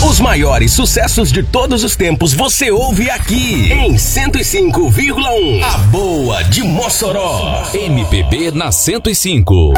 Os maiores sucessos de todos os tempos você ouve aqui em 105,1. A Boa de Mossoró. MPB na 105.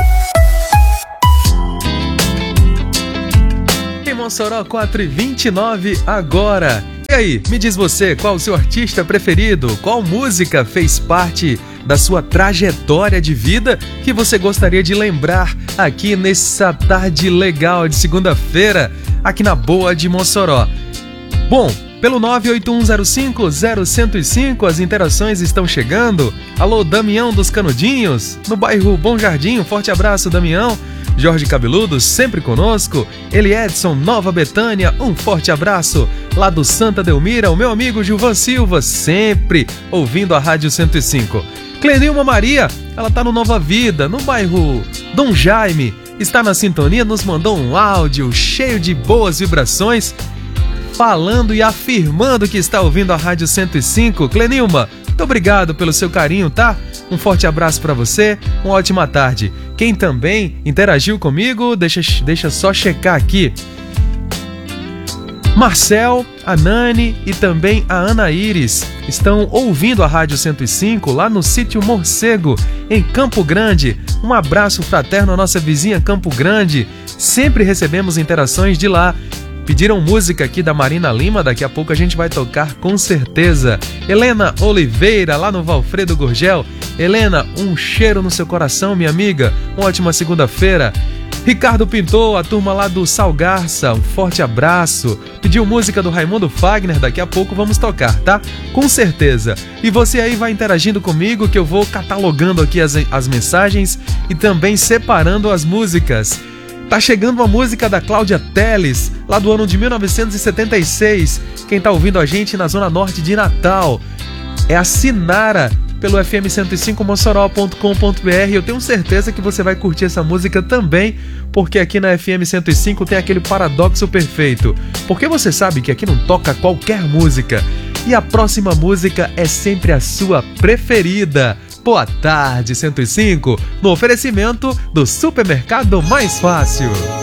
Em Mossoró, 4h29 agora. E aí, me diz você, qual o seu artista preferido? Qual música fez parte da sua trajetória de vida que você gostaria de lembrar aqui nessa tarde legal de segunda-feira, aqui na Boa de Mossoró? Bom, pelo 981050105 as interações estão chegando. Alô, Damião dos Canudinhos, no bairro Bom Jardim, um forte abraço, Damião. Jorge Cabeludo, sempre conosco. Eli Edson, Nova Betânia, um forte abraço. Lá do Santa Delmira, o meu amigo Gilvan Silva, sempre ouvindo a Rádio 105. Clenilma Maria, ela tá no Nova Vida, no bairro Dom Jaime. Está na sintonia, nos mandou um áudio cheio de boas vibrações, falando e afirmando que está ouvindo a Rádio 105. Clenilma, muito obrigado pelo seu carinho, tá? Um forte abraço pra você, uma ótima tarde. Quem também interagiu comigo, deixa só checar aqui. Marcel, a Nani e também a Ana Iris estão ouvindo a Rádio 105 lá no sítio Morcego, em Campo Grande. Um abraço fraterno à nossa vizinha Campo Grande. Sempre recebemos interações de lá. Pediram música aqui da Marina Lima, daqui a pouco a gente vai tocar com certeza. Helena Oliveira, lá no Valfredo Gurgel. Helena, um cheiro no seu coração, minha amiga. Uma ótima segunda-feira. Ricardo Pintor, a turma lá do Salgarça, um forte abraço. Pediu música do Raimundo Fagner, daqui a pouco vamos tocar, tá? Com certeza. E você aí vai interagindo comigo que eu vou catalogando aqui as mensagens e também separando as músicas. Tá chegando uma música da Cláudia Telles, lá do ano de 1976. Quem tá ouvindo a gente na Zona Norte de Natal é a Sinara, pelo fm105mossoró.com.br. Eu tenho certeza que você vai curtir essa música também, porque aqui na FM 105 tem aquele paradoxo perfeito. Porque você sabe que aqui não toca qualquer música, e a próxima música é sempre a sua preferida. Boa tarde, 105, no oferecimento do Supermercado Mais Fácil.